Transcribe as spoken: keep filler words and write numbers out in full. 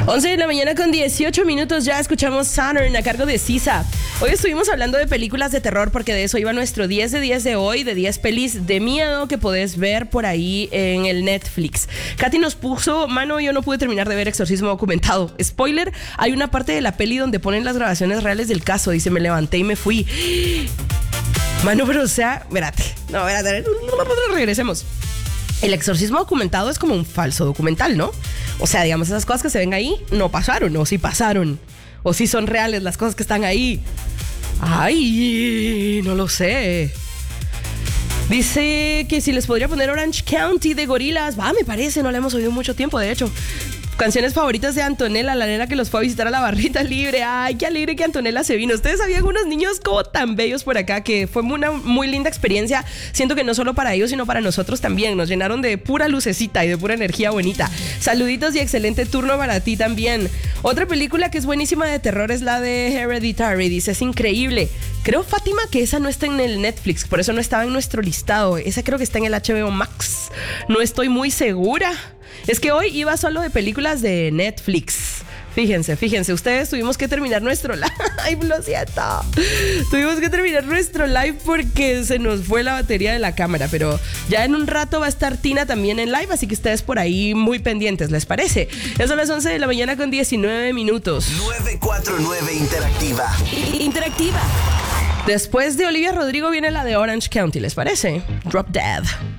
once de la mañana con dieciocho minutos, ya escuchamos Saturn a cargo de Sisa. Hoy estuvimos hablando de películas de terror porque de eso iba nuestro diez de diez de hoy, de diez pelis de miedo que podés ver por ahí en el Netflix. Katy nos puso, mano, yo no pude terminar de ver Exorcismo documentado. Spoiler, hay una parte de la peli donde ponen las grabaciones reales del caso. Dice, me levanté y me fui. Mano, pero o sea, espérate, no, espérate, regresemos. El exorcismo documentado es como un falso documental, ¿no? O sea, digamos, esas cosas que se ven ahí no pasaron, o sí pasaron, o sí son reales las cosas que están ahí. Ay, no lo sé. Dice que si les podría poner Orange County de Gorillaz. Va, me parece, no la hemos oído mucho tiempo, de hecho. Canciones favoritas de Antonella, la nena que los fue a visitar a la barrita libre. Ay, qué alegre que Antonella se vino. Ustedes sabían unos niños como tan bellos por acá, que fue una muy linda experiencia. Siento que no solo para ellos, sino para nosotros también. Nos llenaron de pura lucecita y de pura energía bonita. Saluditos y excelente turno para ti también. Otra película que es buenísima de terror es la de Hereditary. Dice, es increíble. Creo, Fátima, que esa no está en el Netflix, por eso no estaba en nuestro listado. Esa creo que está en el H B O Max. No estoy muy segura. Es que hoy iba solo de películas de Netflix. Fíjense, fíjense, ustedes tuvimos que terminar nuestro live, lo siento. Tuvimos que terminar nuestro live porque se nos fue la batería de la cámara, pero ya en un rato va a estar Tina también en live, así que ustedes por ahí muy pendientes, ¿les parece? Ya son las once de la mañana con diecinueve minutos. nueve cuatro nueve Interactiva. Interactiva. Después de Olivia Rodrigo viene la de Orange County, ¿les parece? Drop Dead.